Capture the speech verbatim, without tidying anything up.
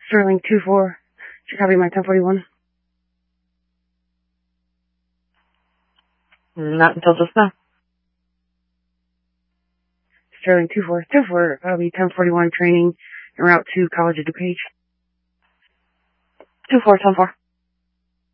Sterling two four. Should copy my ten forty-one. Not until just now. Sterling two four. two four, copy ten forty-one training en route to College of DuPage. two four, ten four.